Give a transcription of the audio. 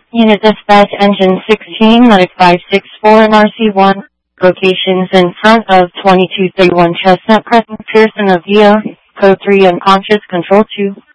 Unit Dispatch Engine 169564 and RC1. Locations in front of 2231 Chestnut Crescent, Pearson of VO. Code 3 unconscious, Control 2.